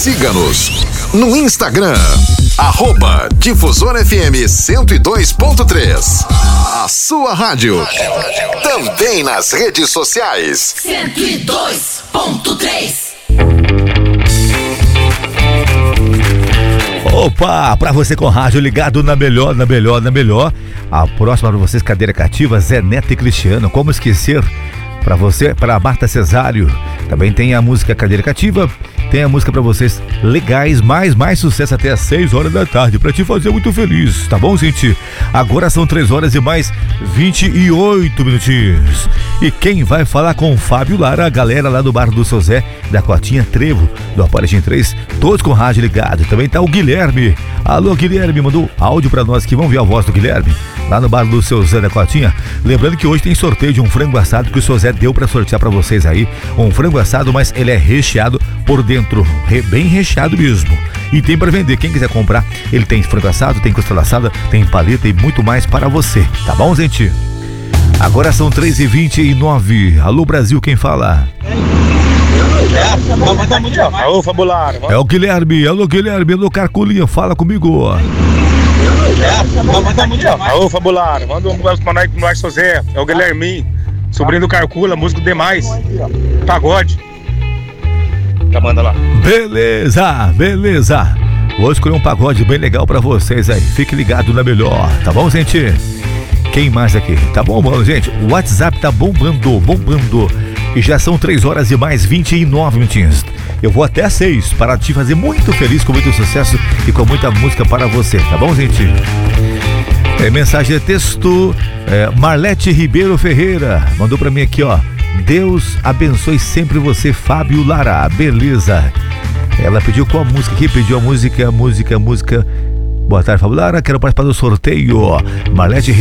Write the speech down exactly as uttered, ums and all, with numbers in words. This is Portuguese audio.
Siga-nos no Instagram, arroba Difusora F M cento e dois ponto três. A sua rádio. Também nas redes sociais. cento e dois ponto três. Opa, pra você com rádio ligado na melhor, na melhor, na melhor. A próxima pra vocês, cadeira cativa, Zé Neto e Cristiano. Como esquecer? Pra você, pra Marta Cesário. Também tem a música Cadeira Cativa. Tem a música pra vocês legais, mais, mais sucesso até às seis horas da tarde, pra te fazer muito feliz, tá bom, gente? Agora são três horas e mais vinte e oito minutinhos. E quem vai falar com o Fábio Lara, a galera lá do bar do Seu Zé, da Cotinha Trevo, do Aparecem três, todos com rádio ligado. Também tá o Guilherme. Alô, Guilherme, mandou áudio pra nós aqui, vamos ver a voz do Guilherme, lá no bar do Seu Zé da Cotinha. Lembrando que hoje tem sorteio de um frango assado que o Seu Zé deu pra sortear pra vocês aí. Um frango assado, mas ele é recheado por dentro, bem recheado mesmo. E tem pra vender, quem quiser comprar, ele tem frango assado, tem costela assada, tem paleta e muito mais para você, tá bom, gente? Agora são três e vinte e nove. Alô, Brasil, quem fala? Alô, Fabulário. É o Guilherme. Alô, Guilherme. Alô, Carculinha, fala comigo. Alô, Fabulário. Manda um abraço pra nós, pro nós, Seu Zé. É o Guilherme, sobrinho do Carcula, músico demais. Pagode. Tá, manda lá. Beleza, beleza. Vou escolher um pagode bem legal pra vocês aí. Fique ligado na melhor, tá bom, gente? Quem mais aqui? Tá bombando, gente. O WhatsApp tá bombando, bombando. E já são três horas e mais vinte e nove minutinhos. Eu vou até seis para te fazer muito feliz, com muito sucesso e com muita música para você, tá bom, gente? É, mensagem de texto, é, Marlete Ribeiro Ferreira mandou pra mim aqui, ó. Deus abençoe sempre você, Fábio Lara. Beleza. Ela pediu qual música aqui? Pediu a música, música, música. Boa tarde, Fábio Lara. Quero participar do sorteio. Marlete